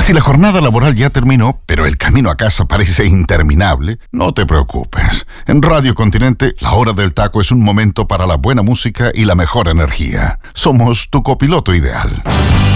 Si la jornada laboral ya terminó, pero el camino a casa parece interminable, no te preocupes. En Radio Continente, la hora del taco es un momento para la buena música y la mejor energía. Somos tu copiloto ideal.